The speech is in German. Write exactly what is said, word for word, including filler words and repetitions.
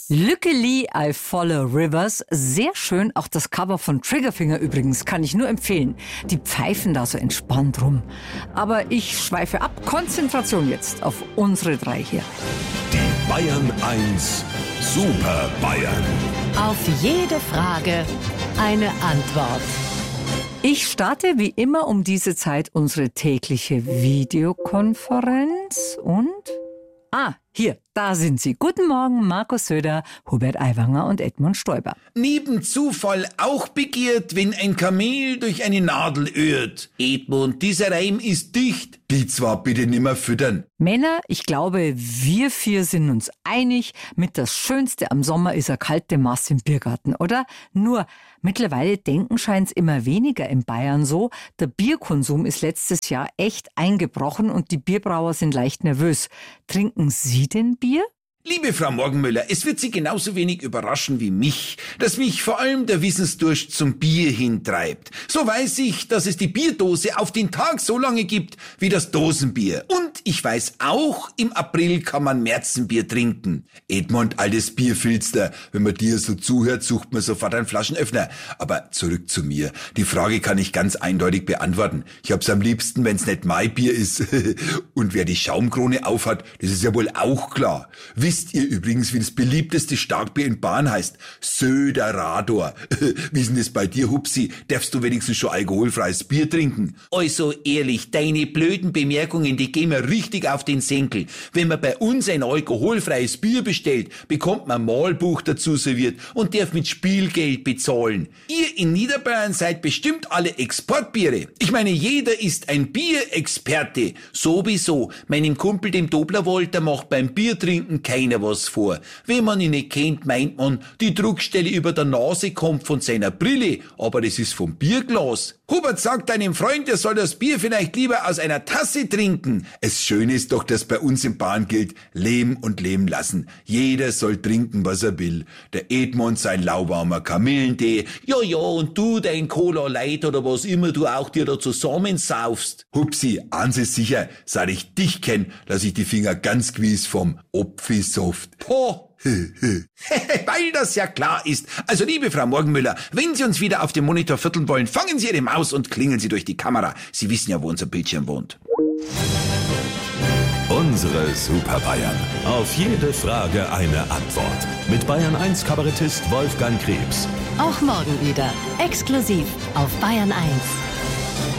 Luckily I Follow Rivers, sehr schön, auch das Cover von Triggerfinger übrigens, kann ich nur empfehlen. Die pfeifen da so entspannt rum. Aber ich schweife ab, Konzentration jetzt auf unsere drei hier. Die Bayern eins Super Bayern. Auf jede Frage eine Antwort. Ich starte wie immer um diese Zeit unsere tägliche Videokonferenz und... Ah, hier, da sind sie. Guten Morgen, Markus Söder, Hubert Aiwanger und Edmund Stoiber. Neben Zufall auch begehrt, wenn ein Kamel durch eine Nadel irrt. Edmund, dieser Reim ist dicht. Die zwar bitte nimmer füttern. Männer, ich glaube, wir vier sind uns einig, mit das Schönste am Sommer ist eine kalte Maß im Biergarten, oder? Nur, mittlerweile denken scheint's immer weniger in Bayern so. Der Bierkonsum ist letztes Jahr echt eingebrochen und die Bierbrauer sind leicht nervös. Trinken Sie denn Bier? Liebe Frau Morgenmüller, es wird Sie genauso wenig überraschen wie mich, dass mich vor allem der Wissensdurst zum Bier hintreibt. So weiß ich, dass es die Bierdose auf den Tag so lange gibt wie das Dosenbier. Und ich weiß auch, im April kann man Märzenbier trinken. Edmund, altes Bierfilster, wenn man dir so zuhört, sucht man sofort einen Flaschenöffner. Aber zurück zu mir. Die Frage kann ich ganz eindeutig beantworten. Ich hab's am liebsten, wenn's nicht mein Bier ist. Und wer die Schaumkrone aufhat, das ist ja wohl auch klar. Wisst ihr übrigens, wie das beliebteste Starkbier in Bayern heißt? Söderador. Wie ist denn das bei dir, Hupsi? Darfst du wenigstens schon alkoholfreies Bier trinken? Also ehrlich, deine blöden Bemerkungen, die gehen mir richtig auf den Senkel. Wenn man bei uns ein alkoholfreies Bier bestellt, bekommt man ein Mahlbuch dazu serviert und darf mit Spielgeld bezahlen. Ihr in Niederbayern seid bestimmt alle Exportbiere. Ich meine, jeder ist ein Bierexperte. Sowieso. Meinem Kumpel, dem Doblerwolter, macht beim Biertrinken keiner was vor. Wenn man ihn nicht kennt, meint man, die Druckstelle über der Nase kommt von seiner Brille, aber das ist vom Bierglas. Hubert sagt deinem Freund, er soll das Bier vielleicht lieber aus einer Tasse trinken. Es Schöne ist doch, dass bei uns in Bayern gilt, leben und leben lassen. Jeder soll trinken, was er will. Der Edmund sein lauwarmer Kamillentee, ja ja, und du dein Cola Light oder was immer du auch dir da zusammensaufst. Hupsi, eins ist sicher, seit ich dich kenn, lass ich die Finger ganz gewiss vom Opfisoft. Po! Weil das ja klar ist. Also liebe Frau Morgenmüller, wenn Sie uns wieder auf dem Monitor vierteln wollen, fangen Sie Ihre Maus und klingeln Sie durch die Kamera. Sie wissen ja, wo unser Bildschirm wohnt. Unsere Super Bayern. Auf jede Frage eine Antwort. Mit Bayern eins Kabarettist Wolfgang Krebs. Auch morgen wieder. Exklusiv auf Bayern eins.